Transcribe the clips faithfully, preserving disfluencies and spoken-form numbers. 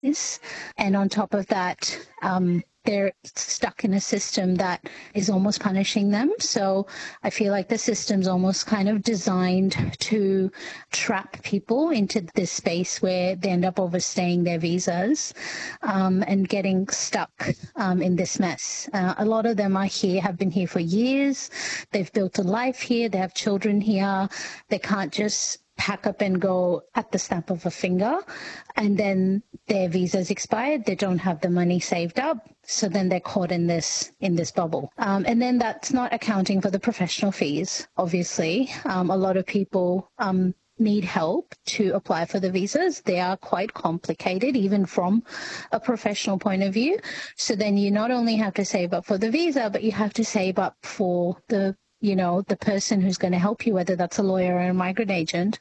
is. And on top of that, um, they're stuck in a system that is almost punishing them. So I feel like the system's almost kind of designed to trap people into this space where they end up overstaying their visas um, and getting stuck um, in this mess. Uh, a lot of them are here, have been here for years. They've built a life here. They have children here. They can't just pack up and go at the snap of a finger, and then their visa's expired. They don't have the money saved up, so then they're caught in this in this bubble. Um, and then that's not accounting for the professional fees. Obviously, um, a lot of people um, need help to apply for the visas. They are quite complicated, even from a professional point of view. So then you not only have to save up for the visa, but you have to save up for the you know, the person who's going to help you, whether that's a lawyer or a migrant agent.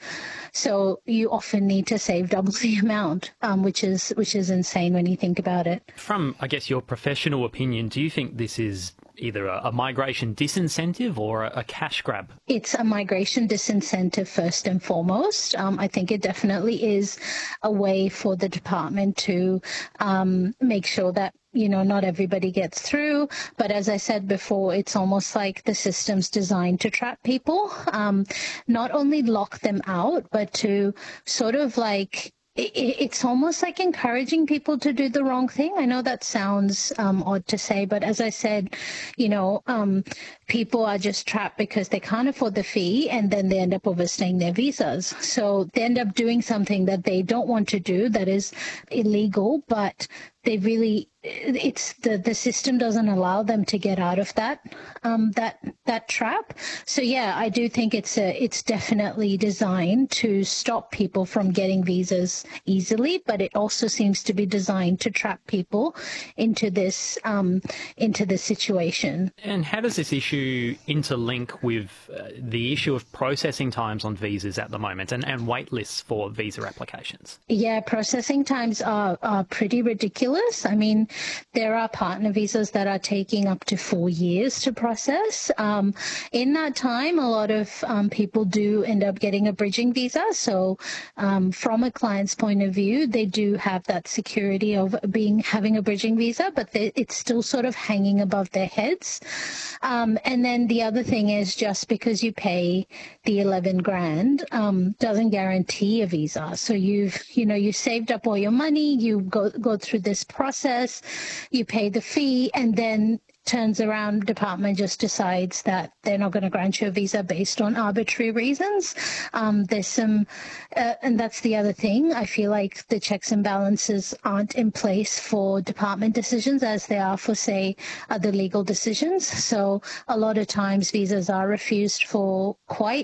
So you often need to save double the amount, um, which is which is insane when you think about it. From, I guess, your professional opinion, do you think this is either a, a migration disincentive or a, a cash grab? It's a migration disincentive first and foremost. Um, I think it definitely is a way for the department to um, make sure that you know, not everybody gets through. But as I said before, it's almost like the system's designed to trap people, um, not only lock them out, but to sort of like, it's almost like encouraging people to do the wrong thing. I know that sounds um, odd to say, but as I said, you know, um, people are just trapped because they can't afford the fee, and then they end up overstaying their visas. So they end up doing something that they don't want to do that is illegal, but they really, it's the, the system doesn't allow them to get out of that um, that that trap. So yeah, I do think it's a it's definitely designed to stop people from getting visas easily, but it also seems to be designed to trap people into this um, into this situation. And how does this issue interlink with uh, the issue of processing times on visas at the moment and, and wait lists for visa applications? Yeah, processing times are, are pretty ridiculous. I mean, there are partner visas that are taking up to four years to process. Um, in that time, a lot of um, people do end up getting a bridging visa. So um, from a client's point of view, they do have that security of being having a bridging visa, but they, it's still sort of hanging above their heads. Um, and then the other thing is, just because you pay the eleven grand um, doesn't guarantee a visa. So you've, you know, you saved up all your money, you go, go through this process, you pay the fee, and then turns around, department just decides that they're not going to grant you a visa based on arbitrary reasons. Um, there's some, uh, and that's the other thing. I feel like the checks and balances aren't in place for department decisions as they are for, say, other legal decisions. So a lot of times visas are refused for quite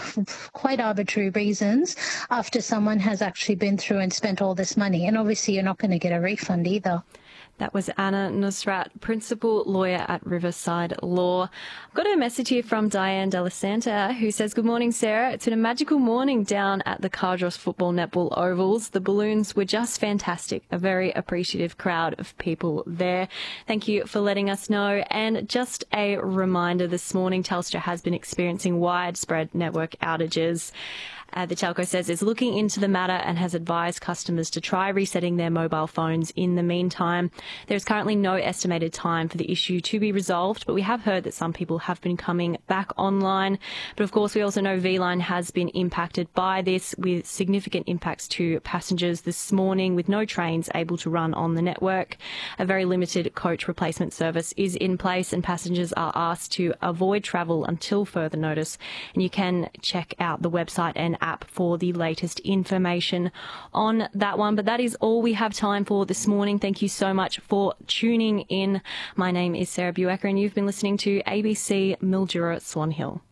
quite arbitrary reasons after someone has actually been through and spent all this money. And obviously you're not going to get a refund either. That was Anna Nusrat, Principal Lawyer at Riverside Law. I've got a message here from Diane De La Santa, who says, "Good morning, Sarah. It's been a magical morning down at the Cardross Football Netball Ovals. The balloons were just fantastic. A very appreciative crowd of people there. Thank you for letting us know. And just a reminder, this morning Telstra has been experiencing widespread network outages. Uh, the telco says it's looking into the matter and has advised customers to try resetting their mobile phones in the meantime. There's currently no estimated time for the issue to be resolved, but we have heard that some people have been coming back online. But of course, we also know V-Line has been impacted by this, with significant impacts to passengers this morning, with no trains able to run on the network. A very limited coach replacement service is in place, and passengers are asked to avoid travel until further notice. And you can check out the website and app for the latest information on that one. But that is all we have time for this morning. Thank you so much for tuning in. My name is Sarah Buecker, and you've been listening to A B C Mildura Swan Hill.